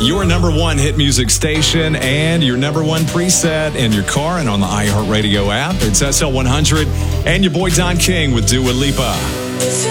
Your number one hit music station and your number one preset in your car and on the iHeartRadio app. It's SL100 and your boy Don King with Dua Lipa.